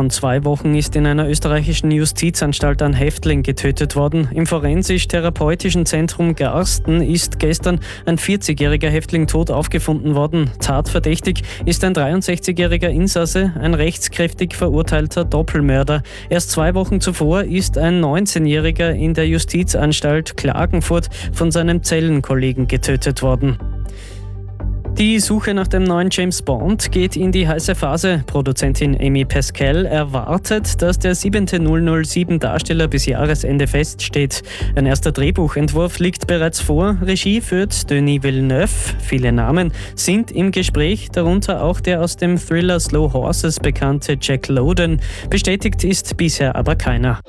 von 2 Wochen ist in einer österreichischen Justizanstalt ein Häftling getötet worden. Im forensisch-therapeutischen Zentrum Garsten ist gestern ein 40-jähriger Häftling tot aufgefunden worden. Tatverdächtig ist ein 63-jähriger Insasse, ein rechtskräftig verurteilter Doppelmörder. Erst 2 Wochen zuvor ist ein 19-jähriger in der Justizanstalt Klagenfurt von seinem Zellenkollegen getötet worden. Die Suche nach dem neuen James Bond geht in die heiße Phase. Produzentin Amy Pascal erwartet, dass der 7. 007-Darsteller bis Jahresende feststeht. Ein erster Drehbuchentwurf liegt bereits vor. Regie führt Denis Villeneuve. Viele Namen sind im Gespräch, darunter auch der aus dem Thriller Slow Horses bekannte Jack Lowden. Bestätigt ist bisher aber keiner.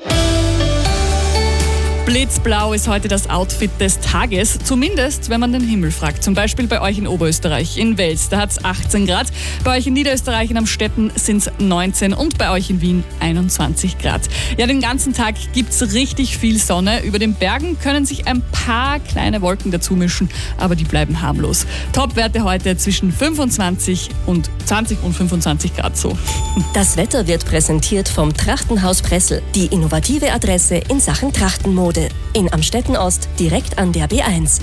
Blitzblau ist heute das Outfit des Tages, zumindest wenn man den Himmel fragt. Zum Beispiel bei euch in Oberösterreich, in Wels, da hat es 18 Grad. Bei euch in Niederösterreich in Amstetten sind es 19 und bei euch in Wien 21 Grad. Ja, den ganzen Tag gibt es richtig viel Sonne. Über den Bergen können sich ein paar kleine Wolken dazu mischen, aber die bleiben harmlos. Topwerte heute zwischen 25 und 20 und 25 Grad so. Das Wetter wird präsentiert vom Trachtenhaus Pressel, die innovative Adresse in Sachen Trachtenmode. In Amstetten Ost, direkt an der B1.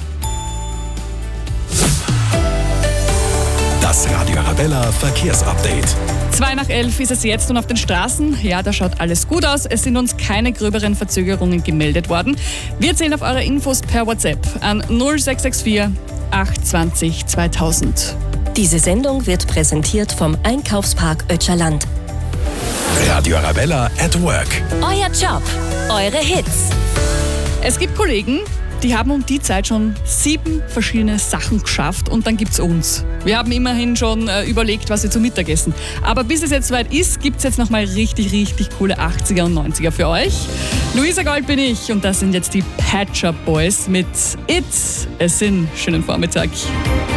Das Radio Arabella Verkehrsupdate. 11:02 ist es jetzt und auf den Straßen, ja, da schaut alles gut aus. Es sind uns keine gröberen Verzögerungen gemeldet worden. Wir zählen auf eure Infos per WhatsApp an 0664 820 2000. Diese Sendung wird präsentiert vom Einkaufspark Ötscherland. Radio Arabella at Work. Euer Job, eure Hits. Es gibt Kollegen, die haben um die Zeit schon 7 verschiedene Sachen geschafft und dann gibt's uns. Wir haben immerhin schon überlegt, was wir zum Mittagessen. Aber bis es jetzt soweit ist, gibt's jetzt nochmal richtig, richtig coole 80er und 90er für euch. Luisa Gold bin ich und das sind jetzt die Patch Up Boys mit It's a Sin. Schönen Vormittag.